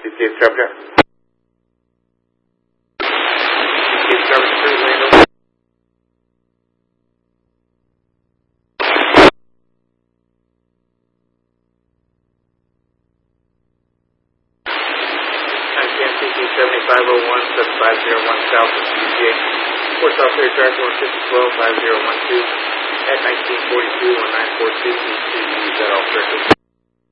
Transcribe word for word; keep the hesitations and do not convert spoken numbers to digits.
C T Discovery. C T Discovery three, Lando. C T seventy-five oh one, seven five zero one South of C G A. Port South Air Track one six one two, five zero one two at nineteen forty-two, one nine four two, E T U, set off circuit.